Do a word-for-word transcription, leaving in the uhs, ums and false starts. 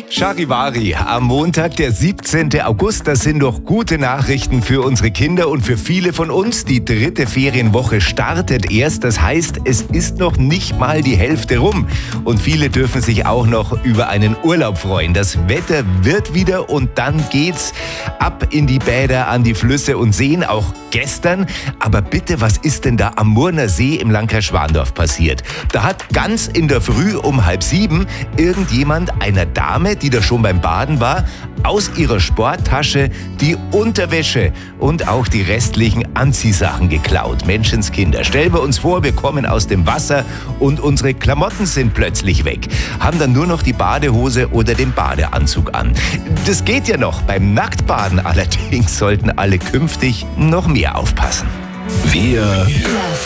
Charivari, am Montag, der siebzehnten August, das sind doch gute Nachrichten für unsere Kinder und für viele von uns. Die dritte Ferienwoche startet erst, das heißt, es ist noch nicht mal die Hälfte rum. Und viele dürfen sich auch noch über einen Urlaub freuen. Das Wetter wird wieder und dann geht's ab in die Bäder, an die Flüsse und Seen, auch gestern. Aber bitte, was ist denn da am Murner See im Landkreis Schwandorf passiert? Da hat ganz in der Früh um halb sieben irgendjemand einer Dame, die da schon beim Baden war, aus ihrer Sporttasche die Unterwäsche und auch die restlichen Anziehsachen geklaut. Menschenskinder, stellen wir uns vor, wir kommen aus dem Wasser und unsere Klamotten sind plötzlich weg. Haben dann nur noch die Badehose oder den Badeanzug an. Das geht ja noch. Beim Nacktbaden allerdings sollten alle künftig noch mehr aufpassen. Wir